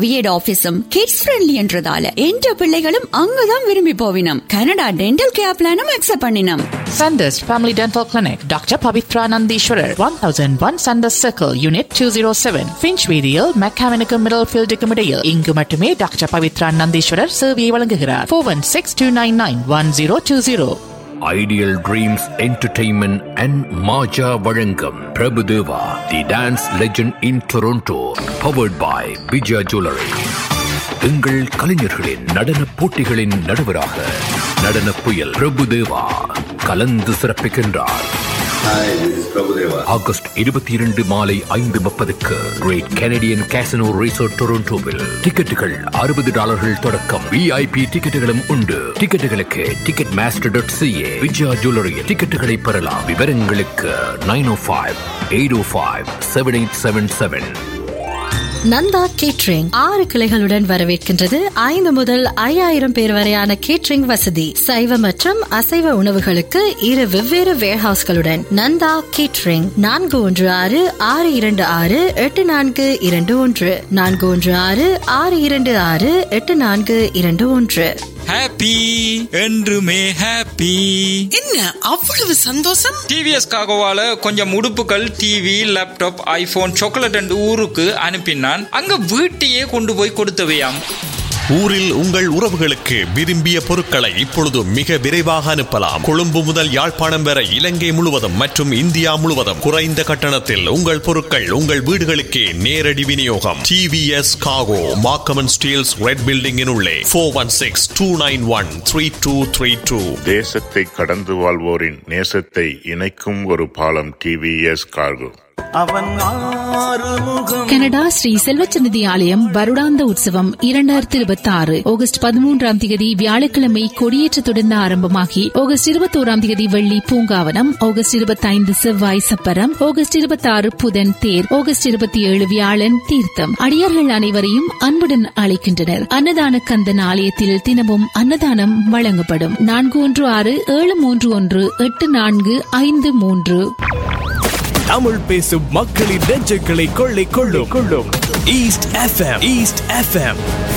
அவியட் ஆபீஸும் kids friendly என்றதால என்ற பிள்ளைகளும் அங்கதான் விரும்பி போவினம். கனடா டென்டல் கேர் பிளானும் அக்செப்ட் பண்ணினோம். Sanders Family Dental Clinic, Dr. Pavitra Nandishwarar, 1001 Sanders Circle, Unit 207, Finchweedial, Mechanical Middlefield Comedial. இங்கு மட்டுமே டாக்டர் பவித்ரா நந்தீஸ்வரர் சேவையை வழங்குகிறார். 416-299-1020. Ideal dreams entertainment and Majah வழங்கும் பிரபுதேவா தி dance legend in Toronto, powered by Vijaya jewellery. எங்கள் கலைஞர்களின் நடன போட்டிகளின் நடுவராக நடன புயல் பிரபுதேவா கலந்து சிறப்பிக்கின்றார். ஆகஸ்ட் 22 மாலை 5:30 கிரேட் கெனடியன் கேசினோ ரிசார்ட் டொரண்டோவில் டிக்கெட்டுகள் $60 தொடக்கம். VIP டிக்கெட்டுகளும் உண்டு. டிக்கெட்டுகளுக்கு ticketmaster.ca விஜயா ஜுவல்லரி டிக்கெட்டுகளை பெறலாம். விவரங்களுக்கு 905-805-7877. நந்தா கேட்டரிங் 6 கிளைகளுடன் வரவேற்கின்றது. 5 முதல் 5000 பேர் வரையான கேட்டரிங் வசதி. சைவ மற்றும் அசைவ உணவுகளுக்கு 2 வெவ்வேறு வேர்ஹவுஸ்களுடன் நந்தா கேட்டரிங். 416-626-8421 416-626-8421. ஹாப்பி என்றுமே ஹாப்பி. என்ன அவ்வளவு சந்தோஷம்? டிவிஎஸ் காகோவால கொஞ்சம் உடுப்புகள், TV, laptop, iPhone, chocolate and ஊருக்கு அனுப்பினான். அங்க வீட்டையே கொண்டு போய் கொடுத்தவையாம். ஊரில் உங்கள் உறவுகளுக்கு விரும்பிய பொருட்களை இப்பொழுது மிக விரைவாக அனுப்பலாம். கொழும்பு முதல் யாழ்ப்பாணம் வரை இலங்கை முழுவதும் மற்றும் இந்தியா முழுவதும் குறைந்த கட்டணத்தில் உங்கள் பொருட்கள் உங்கள் வீடுகளுக்கே நேரடி விநியோகம். டிவிஎஸ் காகோ, மார்க்கம் & ஸ்டீல்ஸ், ரெட் பில்டிங்கின் உள்ளே. 416-291-3232. தேசத்தை கடந்து வாழ்வோரின் நேசத்தை இணைக்கும் ஒரு பாலம். TVS cargo. Canada Sri Selvachannidhi ஆலயம் வருடாந்த உற்சவம் 2026 ஆகஸ்ட் 13 வியாழக்கிழமை கொடியேற்றத்துடன் ஆரம்பமாகி ஆகஸ்ட் 21 வெள்ளி பூங்காவனம், ஆகஸ்ட் 25 செவ்வாய் சப்பரம், ஆகஸ்ட் 26 புதன் தேர், ஆகஸ்ட் 27 வியாழன் தீர்த்தம். அடியார்கள் அனைவரையும் அன்புடன் அழைக்கின்றனர். அன்னதான கந்தன் ஆலயத்தில் தினமும் அன்னதானம் வழங்கப்படும். 416-731-8453. தமிழ் பேசும் மக்களின் நெஞ்சங்களை கொள்ளை கொள்ளும் ஈஸ்ட் FM.